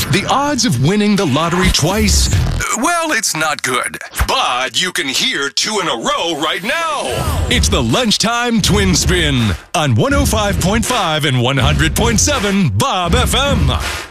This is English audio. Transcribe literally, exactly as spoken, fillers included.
The odds of winning the lottery twice, well, it's not good. But you can hear two in a row right now. It's the Lunchtime Twin Spin on one oh five point five and one hundred point seven Bob F M.